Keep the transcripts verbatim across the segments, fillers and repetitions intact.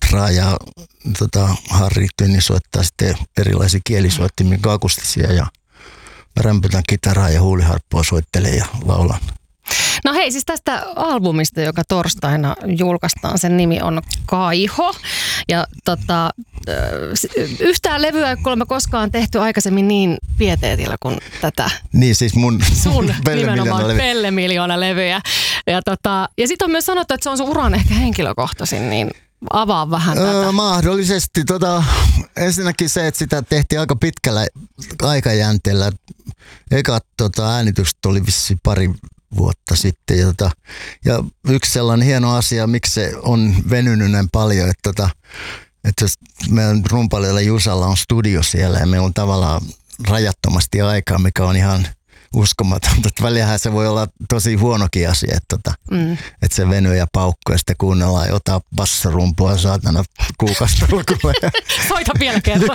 kitaraa ja tota, Harri Tynni soittaa sitten erilaisia kielisoittimia, akustisia ja mä rämpytän kitaraa ja huuliharppua soittelen ja laulan. No hei, siis tästä albumista, joka torstaina julkaistaan, sen nimi on Kaiho. Ja tota, yhtään levyä ei kuulemma koskaan tehty aikaisemmin niin pieteetillä kuin tätä. Niin siis mun sun Pelle nimenomaan levy. Pelle Miljoona levyjä. Ja, tota, ja sitten on myös sanottu, että se on sun uran ehkä henkilökohtaisin, niin avaa vähän tätä. Öö, mahdollisesti. Tota, ensinnäkin se, että sitä tehtiin aika pitkällä aikajänteellä. Ekat tota, äänitykset oli vissiin pari vuotta sitten. Ja, tota, ja yksi sellainen hieno asia, miksi se on venynyt näin paljon, että, tota, että meidän rumpalilla Jusalla on studio siellä ja meillä on tavallaan rajattomasti aikaa, mikä on ihan uskomatonta. Välillähän se voi olla tosi huonokin asia, että, tota, mm. että se venyy ja paukkuu ja sitten kuunnellaan ja ottaa bassarumpua saatana kuukausi ulkoa. Soita vielä kerran.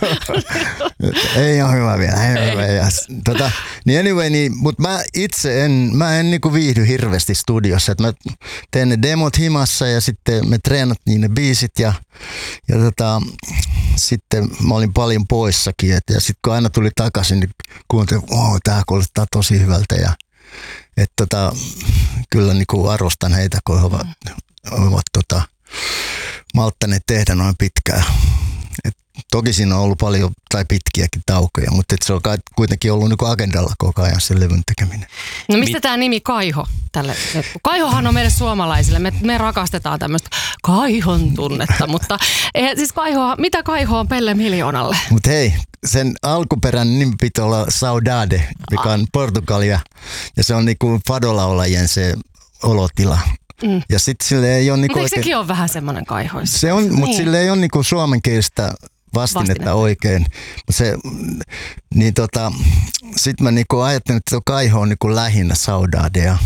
Ei ole hyvä vielä. Ei ole hyvä. Ja, tota, niin anyway, niin, mutta mä itse en, mä en niinku viihdy hirveästi studiossa. Että mä teen ne demot himassa ja sitten me treenattiin ne biisit ja, ja tota, sitten mä olin paljon poissakin. Et, ja sitten kun aina tuli takaisin, niin kuuntelin, että oh, tää kuulostaa tosi hyvältä. Ja, et, tota, kyllä niinku arvostan heitä, kun he ovat, ovat tota, malttaneet tehdä noin pitkään. Et toki siinä on ollut paljon tai pitkiäkin taukoja, mutta se on kuitenkin ollut niinku agendalla koko ajan sen levyn tekeminen. No mistä tämä nimi Kaiho? Tälle? Kaihohan on meille suomalaisille. Me, me rakastetaan tämmöistä Kaihon tunnetta, mutta eh, siis Kaihoa, mitä Kaiho on Pelle Miljoonalle? Mutta hei, sen alkuperäinen nimi pitää olla Saudade, mikä on Portugalia ja se on niinku fadolaulajien se olotila. Mm. Ja sit sille ei ole niinku oikein... sekin on vähän semmoinen kaihoissa? Se on, mutta niin. Sille ei ole niinku suomenkielistä vastinetta, vastinetta oikein. Se, niin tota, sit mä niinku ajattelin, että Kaiho on niinku lähinnä Saudadea.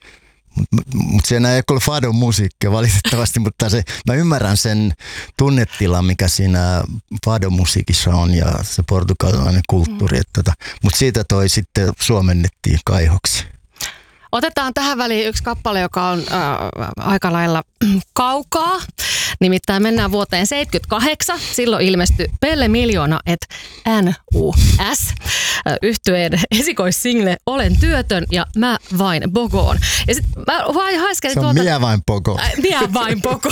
Mutta mut siinä ei ole fadon musiikkia valitettavasti, mutta se, mä ymmärrän sen tunnetilan, mikä siinä fadon musiikissa on ja se portugalilainen kulttuuri. Mm. Tota, mutta siitä toi sitten suomennettiin Kaihoksi. Otetaan tähän väliin yksi kappale, joka on äh, aika lailla kaukaa. Nimittäin mennään vuoteen seitsemänkymmentäkahdeksan. Silloin ilmestyi Pelle Miljoona et N U S. Yhtyeen esikoissingle Olen työtön ja Mä vain bogoon. Ja sit mä haiskelin se on tuota... Mie vain bogo. Äh, mie vain bogo.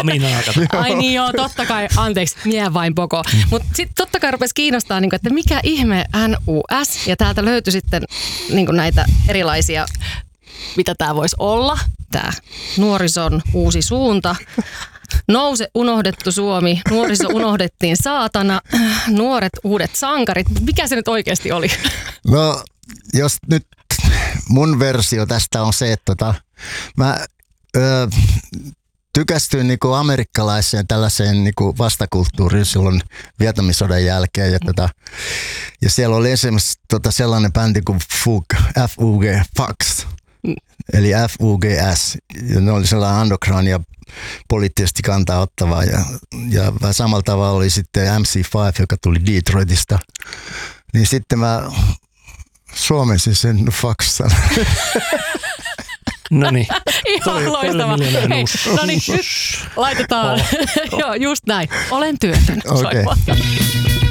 Ai niin joo, totta kai, anteeksi, mie vain bogo. Mutta sitten totta kai rupesi kiinnostaa, että mikä ihme N U S. Ja täältä löytyi sitten näitä erilaisia... Mitä tämä voisi olla? Tämä nuorison uusi suunta. Nouse unohdettu Suomi. Nuoriso unohdettiin saatana. Nuoret uudet sankarit. Mikä se nyt oikeasti oli? No, jos nyt mun versio tästä on se, että tota, mä ö, tykästyin niinku amerikkalaiseen tällaiseen niinku vastakulttuuriin silloin Vietnamin jälkeen. Ja, tota, ja siellä oli esimerkiksi tota sellainen bändi kuin F U G, F U G, Fax. Eli F U G S. Ja ne oli sellainen underground ja poliittisesti kantaa ottavaa. Ja, ja vähän samalla tavalla oli sitten M C viisi, joka tuli Detroitista. Niin sitten mä suomensin sen faksan. No niin. Ihan loistava. Hei, no niin, nyt laitetaan. Joo, just näin. Olen työtön. Okei. Okay.